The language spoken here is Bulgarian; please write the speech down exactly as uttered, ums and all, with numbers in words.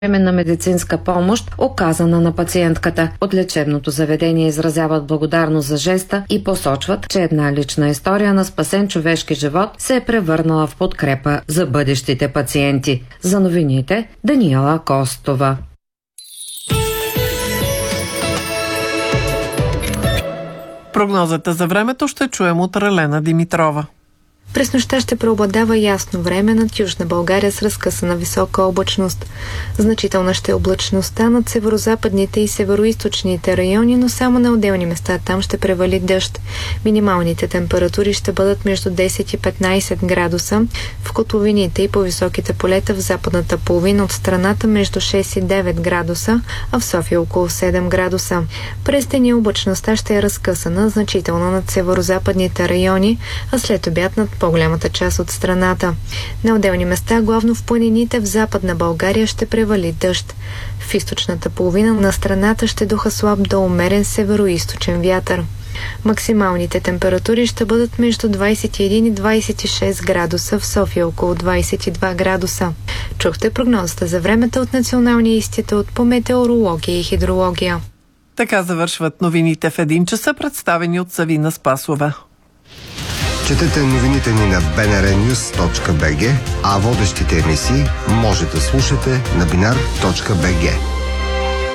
временна медицинска помощ, оказана на пациентката. От лечебното заведение изразяват благодарност за жеста и посочват, че една лична история на спасен човешки живот се е превърнала в подкрепа за бъдещите пациенти. За новините Даниела Костова. Прогнозата за времето ще чуем от Ралена Димитрова. През нощта ще преобладава ясно време над Южна България с разкъсана висока облачност. Значителна ще е облачността над северозападните и североизточните райони, но само на отделни места там ще превали дъжд. Минималните температури ще бъдат между десет и петнайсет градуса, в котловините и по високите полета в западната половина от страната между шест и девет градуса, а в София около седем градуса. През деня облачността ще е разкъсана, значително над северозападните райони, а след обяд над по-голямата част от страната. На отделни места, главно в планините в Западна България, ще превали дъжд. В източната половина на страната ще духа слаб до умерен североизточен вятър. Максималните температури ще бъдат между двайсет и един и двайсет и шест градуса, в София около двайсет и два градуса. Чухте прогнозата за времето от Националния институт по метеорология и хидрология. Така завършват новините в един часа, представени от Савина Спасова. Четете новините ни на би ен ар нюз точка би джи, а водещите емисии може да слушате на бинар точка би джи.